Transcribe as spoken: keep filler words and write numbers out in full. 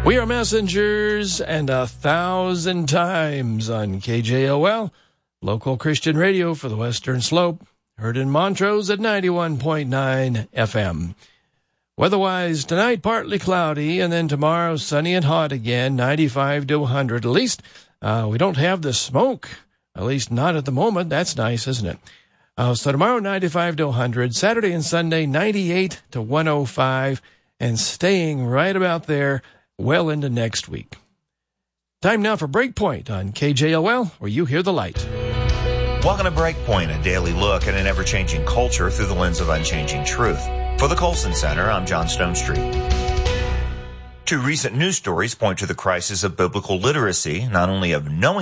We are messengers and a thousand times on K J O L, local Christian radio for the Western Slope, heard in Montrose at ninety-one point nine F M. Weather-wise, tonight partly cloudy, and then tomorrow sunny and hot again, ninety-five to one hundred. At least uh, we don't have the smoke, at least not at the moment. That's nice, isn't it? Uh, so tomorrow, ninety-five to one hundred. Saturday and Sunday, ninety-eight to one oh five, and staying right about there well into next week. Time now for Breakpoint on K J O L, where you hear the light. Welcome to Breakpoint, a daily look at an ever-changing culture through the lens of unchanging truth. For the Colson Center, I'm John Stonestreet. Two recent news stories point to the crisis of biblical literacy, not only of knowing